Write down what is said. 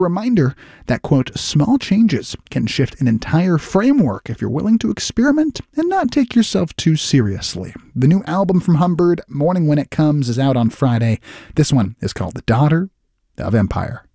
Reminder that, quote, small changes can shift an entire framework if you're willing to experiment and not take yourself too seriously. The new album from Humbird, Morning When It Comes, is out on Friday. This one is called The Daughter of Empire.